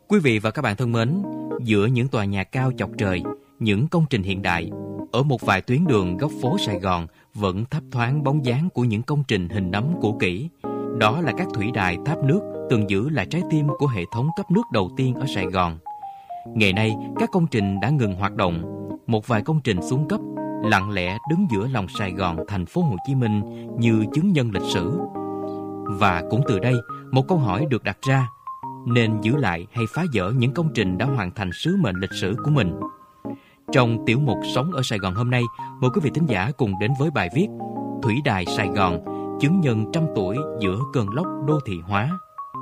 Quý vị và các bạn thân mến, giữa những tòa nhà cao chọc trời, những công trình hiện đại, ở một vài tuyến đường góc phố Sài Gòn vẫn thấp thoáng bóng dáng của những công trình hình nấm cũ kỹ. Đó là các thủy đài tháp nước từng giữ là trái tim của hệ thống cấp nước đầu tiên ở Sài Gòn. Ngày nay, các công trình đã ngừng hoạt động, một vài công trình xuống cấp, lặng lẽ đứng giữa lòng Sài Gòn, thành phố Hồ Chí Minh như chứng nhân lịch sử. Và cũng từ đây, một câu hỏi được đặt ra: nên giữ lại hay phá dỡ những công trình đã hoàn thành sứ mệnh lịch sử của mình? Trong tiểu mục Sống ở Sài Gòn hôm nay, mời quý vị thính giả cùng đến với bài viết Thủy đài Sài Gòn, chứng nhân 100 tuổi giữa cơn lốc đô thị hóa.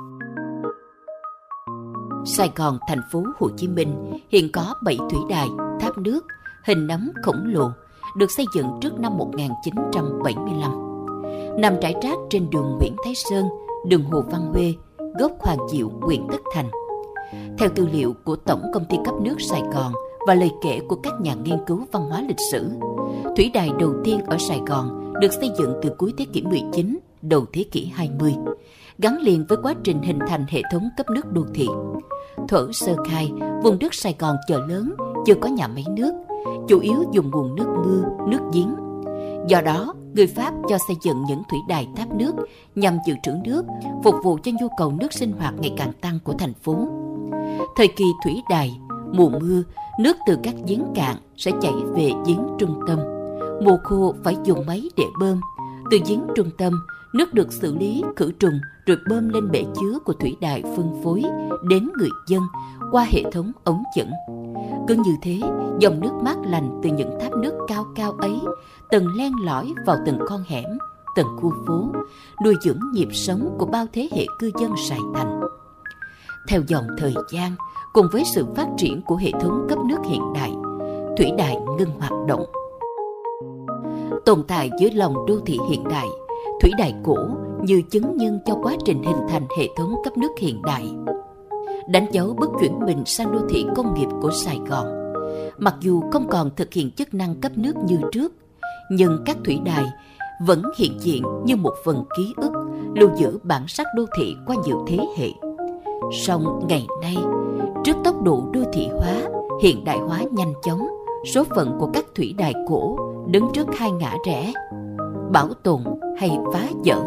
Sài Gòn, thành phố Hồ Chí Minh hiện có 7 thủy đài, tháp nước, hình nấm khổng lồ, được xây dựng trước năm 1975. Nằm rải rác trên đường Nguyễn Thái Sơn, đường Hồ Văn Huê, gốc Hoàng Diệu, huyện Tất Thành. Theo tư liệu của Tổng Công ty Cấp nước Sài Gòn và lời kể của các nhà nghiên cứu văn hóa lịch sử, thủy đài đầu tiên ở Sài Gòn được xây dựng từ cuối thế kỷ 19, đầu thế kỷ 20, gắn liền với quá trình hình thành hệ thống cấp nước đô thị. Thuở sơ khai, vùng đất Sài Gòn chợ lớn chưa có nhà máy nước, chủ yếu dùng nguồn nước mưa, nước giếng. Do đó, người Pháp cho xây dựng những thủy đài tháp nước nhằm dự trữ nước, phục vụ cho nhu cầu nước sinh hoạt ngày càng tăng của thành phố. Thời kỳ thủy đài, mùa mưa, nước từ các giếng cạn sẽ chảy về giếng trung tâm. Mùa khô phải dùng máy để bơm. Từ giếng trung tâm, nước được xử lý, khử trùng rồi bơm lên bể chứa của thủy đài phân phối đến người dân qua hệ thống ống dẫn. Cứ như thế, dòng nước mát lành từ những tháp nước cao cao ấy từng len lỏi vào từng con hẻm, từng khu phố, nuôi dưỡng nhịp sống của bao thế hệ cư dân Sài Thành. Theo dòng thời gian, cùng với sự phát triển của hệ thống cấp nước hiện đại, thủy đài ngưng hoạt động. Tồn tại giữa lòng đô thị hiện đại, thủy đài cổ như chứng nhân cho quá trình hình thành hệ thống cấp nước hiện đại, đánh dấu bước chuyển mình sang đô thị công nghiệp của Sài Gòn. Mặc dù không còn thực hiện chức năng cấp nước như trước, nhưng các thủy đài vẫn hiện diện như một phần ký ức, lưu giữ bản sắc đô thị qua nhiều thế hệ. Song ngày nay, trước tốc độ đô thị hóa, hiện đại hóa nhanh chóng, số phận của các thủy đài cổ đứng trước hai ngã rẽ: bảo tồn hay phá dỡ.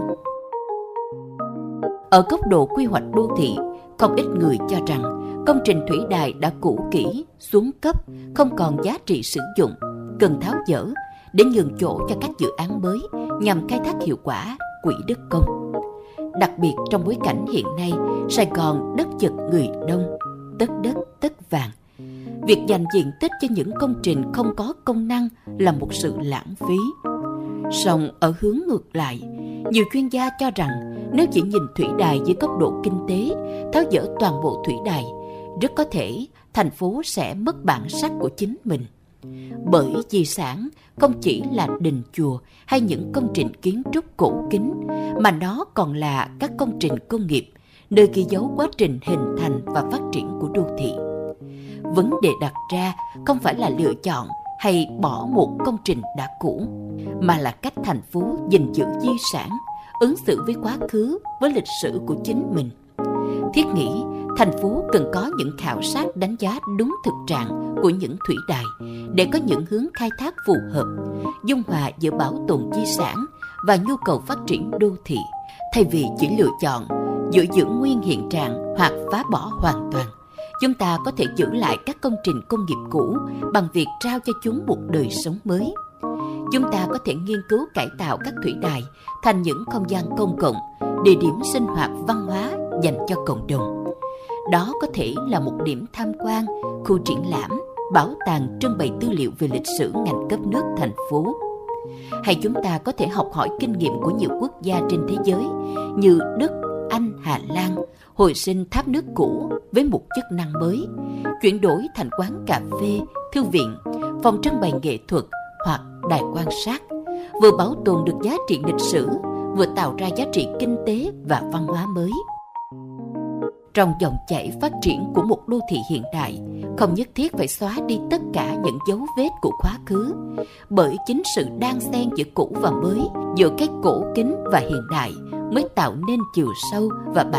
Ở góc độ quy hoạch đô thị, không ít người cho rằng công trình thủy đài đã cũ kỹ, xuống cấp, không còn giá trị sử dụng, cần tháo dỡ để nhường chỗ cho các dự án mới nhằm khai thác hiệu quả quỹ đất công. Đặc biệt trong bối cảnh hiện nay, Sài Gòn đất chật người đông, tất đất tất vàng. Việc dành diện tích cho những công trình không có công năng là một sự lãng phí. Song ở hướng ngược lại, nhiều chuyên gia cho rằng nếu chỉ nhìn thủy đài dưới góc độ kinh tế, tháo dỡ toàn bộ thủy đài, rất có thể thành phố sẽ mất bản sắc của chính mình. Bởi di sản không chỉ là đình chùa hay những công trình kiến trúc cổ kính, mà nó còn là các công trình công nghiệp, nơi ghi dấu quá trình hình thành và phát triển của đô thị. Vấn đề đặt ra không phải là lựa chọn hay bỏ một công trình đã cũ, mà là cách thành phố gìn giữ di sản, ứng xử với quá khứ, với lịch sử của chính mình. Thiết nghĩ, thành phố cần có những khảo sát đánh giá đúng thực trạng của những thủy đài để có những hướng khai thác phù hợp, dung hòa giữa bảo tồn di sản và nhu cầu phát triển đô thị, thay vì chỉ lựa chọn giữa giữ nguyên hiện trạng hoặc phá bỏ hoàn toàn. Chúng ta có thể giữ lại các công trình công nghiệp cũ bằng việc trao cho chúng một đời sống mới. Chúng ta có thể nghiên cứu cải tạo các thủy đài thành những không gian công cộng, địa điểm sinh hoạt văn hóa dành cho cộng đồng. Đó có thể là một điểm tham quan, khu triển lãm, bảo tàng trưng bày tư liệu về lịch sử ngành cấp nước thành phố. Hay chúng ta có thể học hỏi kinh nghiệm của nhiều quốc gia trên thế giới như Đức, Anh, Hà Lan, hồi sinh tháp nước cũ với một chức năng mới, chuyển đổi thành quán cà phê, thư viện, phòng trưng bày nghệ thuật hoặc đài quan sát, vừa bảo tồn được giá trị lịch sử, vừa tạo ra giá trị kinh tế và văn hóa mới. Trong dòng chảy phát triển của một đô thị hiện đại, không nhất thiết phải xóa đi tất cả những dấu vết của quá khứ, bởi chính sự đan xen giữa cũ và mới, giữa cái cổ kính và hiện đại mới tạo nên chiều sâu và bản